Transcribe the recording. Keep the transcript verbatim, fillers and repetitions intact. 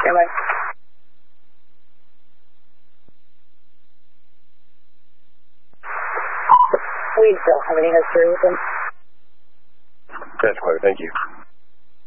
Standby. Weedsville, everything goes through with them. That's clear, thank you.